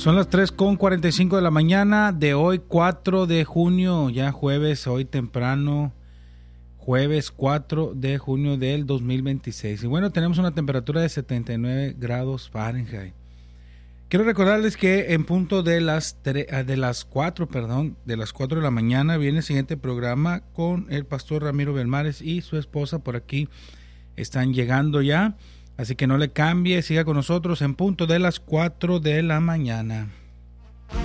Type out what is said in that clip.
Son las 3:45 de la mañana de hoy, 4 de junio, ya jueves, hoy temprano, jueves 4 de junio del 2026. Y bueno, tenemos una temperatura de 79 grados Fahrenheit. Quiero recordarles que en punto de las 4 de la mañana viene el siguiente programa con el pastor Ramiro Belmares y su esposa. Por aquí están llegando ya. Así que no le cambie, siga con nosotros en punto de las 4 de la mañana.